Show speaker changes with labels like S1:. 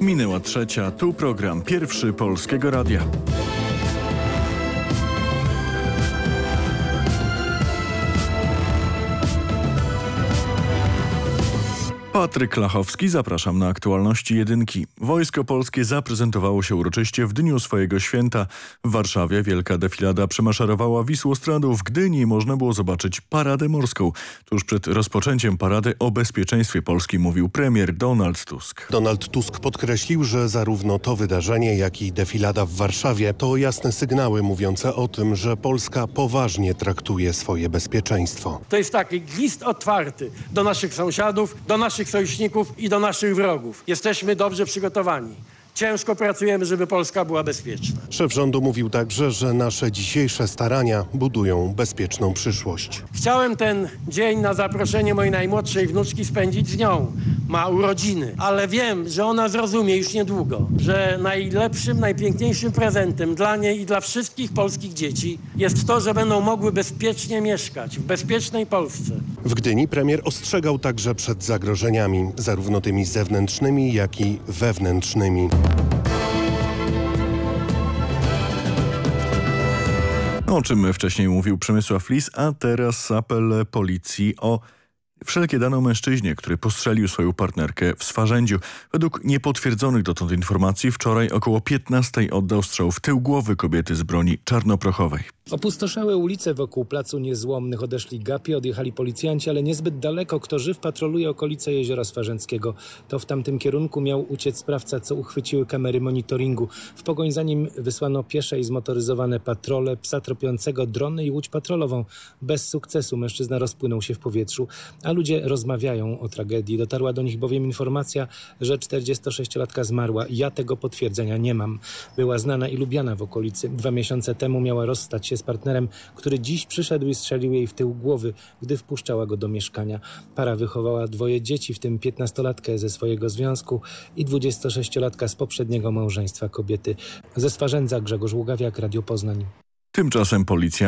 S1: Minęła 3, tu program Pierwszy Polskiego Radia. Patryk Lachowski, zapraszam na aktualności jedynki. Wojsko Polskie zaprezentowało się uroczyście w dniu swojego święta. W Warszawie wielka defilada przemaszerowała Wisłostradą. W Gdyni można było zobaczyć paradę morską. Tuż przed rozpoczęciem parady o bezpieczeństwie Polski mówił premier Donald Tusk.
S2: Donald Tusk podkreślił, że zarówno to wydarzenie, jak i defilada w Warszawie to jasne sygnały mówiące o tym, że Polska poważnie traktuje swoje bezpieczeństwo.
S3: To jest taki list otwarty do naszych sąsiadów, do naszych sojuszników i do naszych wrogów. Jesteśmy dobrze przygotowani. Ciężko pracujemy, żeby Polska była bezpieczna.
S2: Szef rządu mówił także, że nasze dzisiejsze starania budują bezpieczną przyszłość.
S3: Chciałem ten dzień na zaproszenie mojej najmłodszej wnuczki spędzić z nią. Ma urodziny, ale wiem, że ona zrozumie już niedługo, że najlepszym, najpiękniejszym prezentem dla niej i dla wszystkich polskich dzieci jest to, że będą mogły bezpiecznie mieszkać w bezpiecznej Polsce.
S2: W Gdyni premier ostrzegał także przed zagrożeniami, zarówno tymi zewnętrznymi, jak i wewnętrznymi.
S1: O czym wcześniej mówił Przemysław Lis, a teraz apel policji o wszelkie dane o mężczyźnie, który postrzelił swoją partnerkę w Swarzędziu. Według niepotwierdzonych dotąd informacji wczoraj około 15 oddał strzał w tył głowy kobiety z broni czarnoprochowej.
S4: Opustoszałe ulice wokół Placu Niezłomnych odeszli gapi, odjechali policjanci, ale niezbyt daleko. Kto żyw patroluje okolice Jeziora Swarzędzkiego. To w tamtym kierunku miał uciec sprawca, co uchwyciły kamery monitoringu. W pogoń za nim wysłano piesze i zmotoryzowane patrole, psa tropiącego, drony i łódź patrolową. Bez sukcesu mężczyzna rozpłynął się w powietrzu, a ludzie rozmawiają o tragedii. Dotarła do nich bowiem informacja, że 46-latka zmarła. Ja tego potwierdzenia nie mam. Była znana i lubiana w okolicy. 2 miesiące temu miała rozstać się z partnerem, który dziś przyszedł i strzelił jej w tył głowy, gdy wpuszczała go do mieszkania. Para wychowała 2 dzieci, w tym 15-latkę ze swojego związku i 26-latka z poprzedniego małżeństwa kobiety. Ze Swarzędza Grzegorz Ługawiak, Radio Poznań.
S1: Tymczasem policja